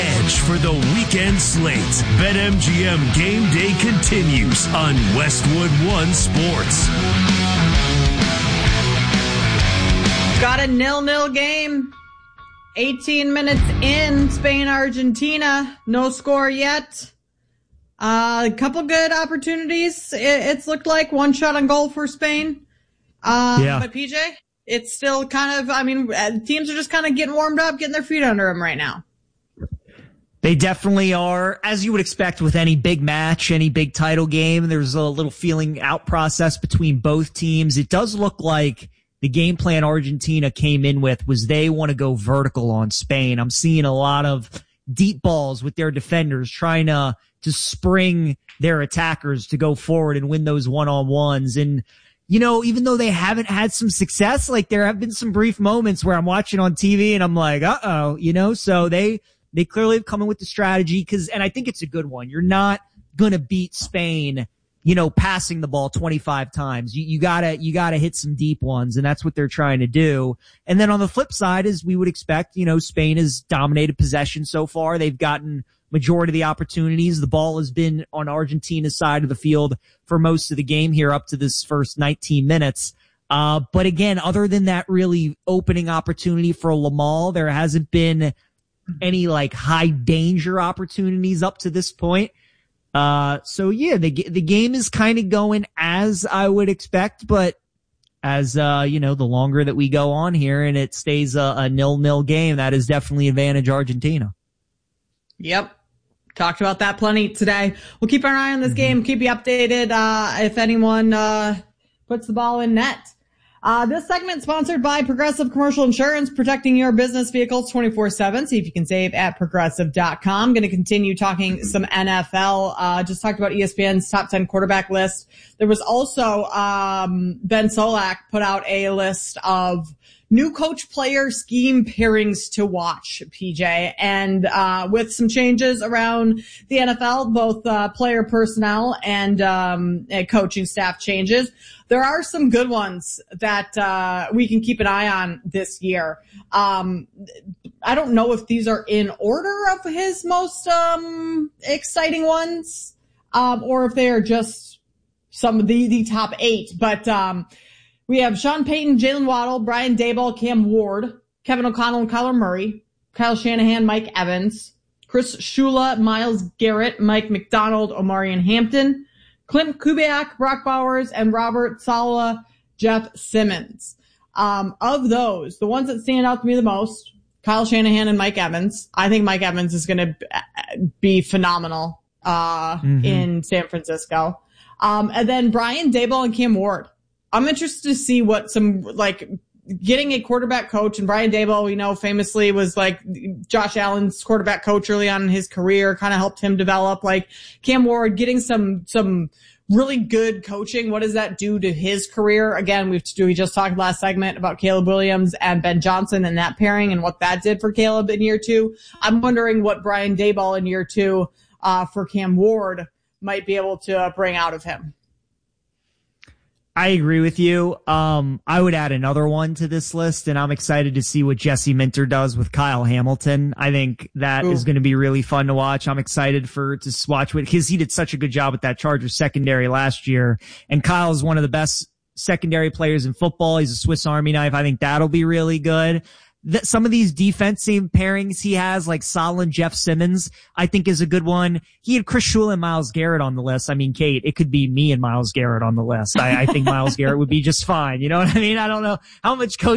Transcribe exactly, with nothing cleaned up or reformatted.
edge for the weekend slate. BetMGM Game Day continues on Westwood One Sports. Got a nil-nil game. eighteen minutes in, Spain, Argentina. No score yet. Uh, a couple good opportunities. It, it's looked like one shot on goal for Spain. Uh, yeah. But P J, it's still kind of, I mean, teams are just kind of getting warmed up, getting their feet under them right now. They definitely are, as you would expect with any big match, any big title game. There's a little feeling out process between both teams. It does look like the game plan Argentina came in with was they want to go vertical on Spain. I'm seeing a lot of deep balls with their defenders trying to, to spring their attackers to go forward and win those one-on-ones. And, you know, even though they haven't had some success, like there have been some brief moments where I'm watching on T V and I'm like, uh-oh, you know, so they, they clearly have come in with the strategy because, and I think it's a good one. You're not going to beat Spain, you know, passing the ball twenty-five times. You, you gotta, you gotta hit some deep ones, and that's what they're trying to do. And then on the flip side, as we would expect, you know, Spain has dominated possession so far. They've gotten majority of the opportunities. The ball has been on Argentina's side of the field for most of the game here up to this first nineteen minutes. Uh, but again, other than that really opening opportunity for Lamal, there hasn't been any like high danger opportunities up to this point. Uh, so yeah, the, the game is kind of going as I would expect, but as, uh, you know, the longer that we go on here and it stays a, a nil-nil game, that is definitely advantage Argentina. Yep. Talked about that plenty today. We'll keep our eye on this mm-hmm. game, keep you updated, uh, if anyone, uh, puts the ball in net. Uh, this segment sponsored by Progressive Commercial Insurance, protecting your business vehicles twenty-four seven. See if you can save at progressive dot com. Going to continue talking some N F L. Uh, just talked about E S P N's top ten quarterback list. There was also, um, Ben Solak put out a list of new coach player scheme pairings to watch, P J. And, uh, with some changes around the N F L, both, uh, player personnel and, um, and coaching staff changes. There are some good ones that, uh, we can keep an eye on this year. Um, I don't know if these are in order of his most, um, exciting ones, um, or if they are just some of the, the top eight, but, um, we have Sean Payton, Jalen Waddle, Brian Daboll, Cam Ward, Kevin O'Connell and Kyler Murray, Kyle Shanahan, Mike Evans, Chris Shula, Myles Garrett, Mike McDonald, Omarion Hampton, Clint Kubiak, Brock Bowers, and Robert Saleh, Jeff Simmons. Um, of those, the ones that stand out to me the most, Kyle Shanahan and Mike Evans. I think Mike Evans is going to be phenomenal, uh, mm-hmm. in San Francisco. Um, and then Brian Daboll and Cam Ward. I'm interested to see what some, like, getting a quarterback coach, and Brian Daboll, we know famously was like Josh Allen's quarterback coach early on in his career, kind of helped him develop. Like Cam Ward getting some, some really good coaching. What does that do to his career? Again, we've, we just talked last segment about Caleb Williams and Ben Johnson and that pairing and what that did for Caleb in year two. I'm wondering what Brian Daboll in year two, uh, for Cam Ward might be able to uh, bring out of him. I agree with you. Um, I would add another one to this list, and I'm excited to see what Jesse Minter does with Kyle Hamilton. I think that Ooh. is going to be really fun to watch. I'm excited for to watch what, because he did such a good job with that Chargers secondary last year, and Kyle's one of the best secondary players in football. He's a Swiss Army knife. I think that'll be really good. That some of these defensive pairings he has, like Saleh and Jeff Simmons, I think is a good one. He had Chris Shula and Myles Garrett on the list. I mean, Kate, it could be me and Myles Garrett on the list. I, I think Myles Garrett would be just fine. You know what I mean? I don't know how much coach